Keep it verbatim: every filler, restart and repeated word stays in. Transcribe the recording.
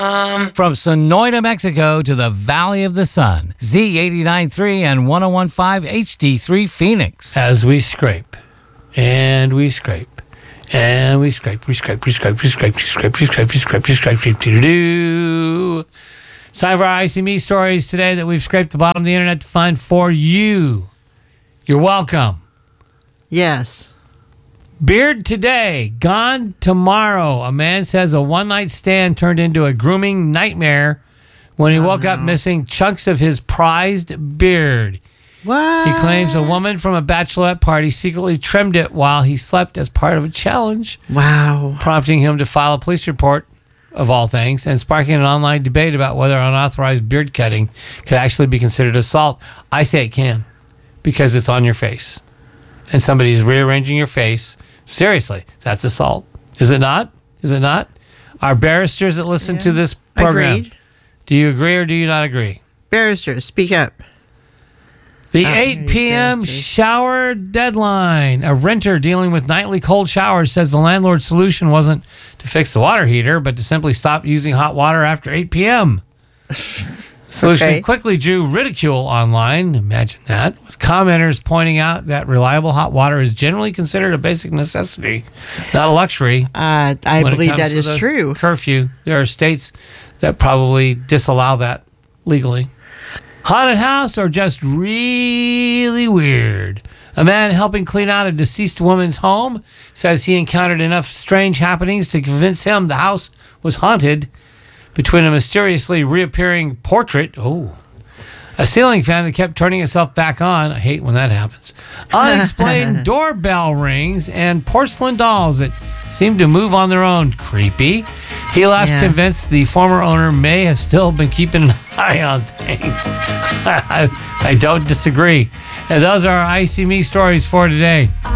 com. From Sonoita, Mexico to the Valley of the Sun, Z eighty-nine point three and one oh one point five H D three Phoenix. As we scrape, and we scrape, and we scrape, we scrape, we scrape, we scrape, we scrape, we scrape, we scrape, we scrape, we scrape, do. It's time for our I C Me stories today that we've scraped the bottom of the internet to find for you. You're welcome. Yes. Beard today, gone tomorrow. A man says a one-night stand turned into a grooming nightmare when he Oh, woke up no. missing chunks of his prized beard. What? He claims a woman from a bachelorette party secretly trimmed it while he slept as part of a challenge, Wow. prompting him to file a police report, of all things, and sparking an online debate about whether unauthorized beard cutting could actually be considered assault. I say it can, because it's on your face. And somebody's rearranging your face. Seriously, that's assault. Is it not? Is it not? Our barristers that listen Yeah. to this program, Agreed. do you agree or do you not agree? Barrister, speak up. The Ah, eight p.m. barristers. shower deadline. A renter dealing with nightly cold showers says the landlord's solution wasn't to fix the water heater, but to simply stop using hot water after eight p.m. Solution Okay. quickly drew ridicule online. Imagine that. With commenters pointing out that reliable hot water is generally considered a basic necessity, not a luxury. Uh, I when it believe comes that to is the true. Curfew. There are states that probably disallow that legally. Haunted house or just really weird? A man helping clean out a deceased woman's home says he encountered enough strange happenings to convince him the house was haunted. Between a mysteriously reappearing portrait, oh, a ceiling fan that kept turning itself back on. I hate when that happens. Unexplained doorbell rings and porcelain dolls that seem to move on their own. Creepy. He left Yeah. convinced the former owner may have still been keeping an eye on things. I, I don't disagree. And those are our I C Me stories for today.